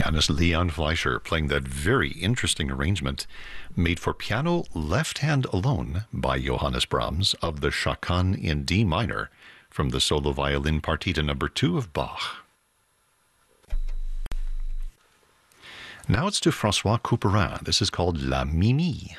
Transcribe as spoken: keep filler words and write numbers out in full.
Pianist Leon Fleischer playing that very interesting arrangement made for piano left hand alone by Johannes Brahms of the Chaconne in D minor from the solo violin partita number two of Bach. Now it's to Francois Couperin. This is called La Mimi.